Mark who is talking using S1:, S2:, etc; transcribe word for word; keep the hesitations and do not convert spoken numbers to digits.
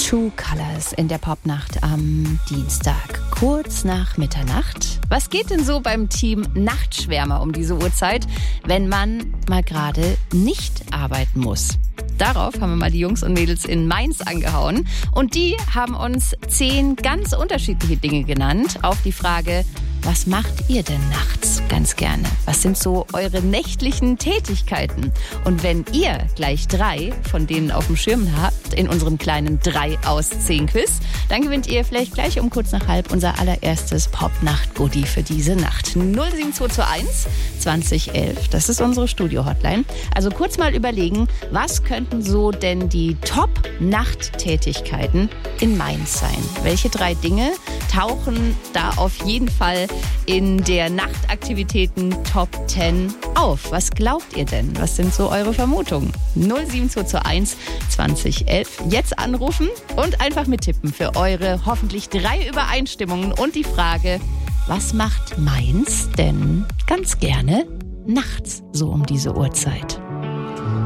S1: True Colors in der Popnacht am Dienstag, kurz nach Mitternacht. Was geht denn so beim Team Nachtschwärmer um diese Uhrzeit, wenn man mal gerade nicht arbeiten muss? Darauf haben wir mal die Jungs und Mädels in Mainz angehauen. Und die haben uns zehn ganz unterschiedliche Dinge genannt auf die Frage, was macht ihr denn nachts ganz gerne? Was sind so eure nächtlichen Tätigkeiten? Und wenn ihr gleich drei von denen auf dem Schirm habt in unserem kleinen drei aus zehn Quiz, dann gewinnt ihr vielleicht gleich um kurz nach halb unser allererstes Pop-Nacht-Goodie für diese Nacht. null sieben zwei zwei eins zwanzig elf, das ist unsere Studio-Hotline. Also kurz mal überlegen, was könnten so denn die Top-Nachttätigkeiten in Mainz sein? Welche drei Dinge tauchen da auf jeden Fall in der Nachtaktivitäten Top zehn auf? Was glaubt ihr denn? Was sind so eure Vermutungen? null sieben zwei zwei eins zwanzig elf. Jetzt anrufen und einfach mittippen für eure hoffentlich drei Übereinstimmungen und die Frage, was macht Mainz denn ganz gerne nachts so um diese Uhrzeit?